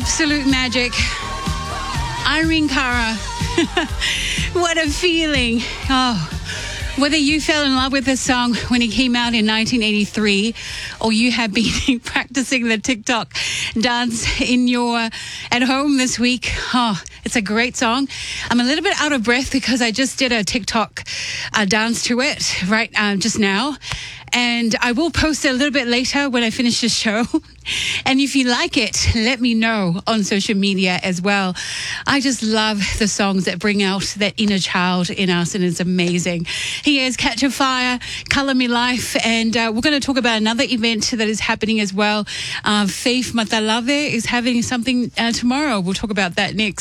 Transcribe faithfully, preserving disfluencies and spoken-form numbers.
Absolute magic. Irene Cara. What a feeling. Oh, whether you fell in love with this song when it came out in nineteen eighty-three or you have been practicing the TikTok dance in your at home this week, oh, it's a great song. I'm a little bit out of breath because I just did a TikTok uh, dance to it right uh, just now. And I will post it a little bit later when I finish the show. And if you like it, let me know on social media as well. I just love the songs that bring out that inner child in us, and it's amazing. Here's Catch a Fire, Colour Me Life, and uh, we're going to talk about another event that is happening as well. Uh, Faith Matalave is having something uh, tomorrow. We'll talk about that next.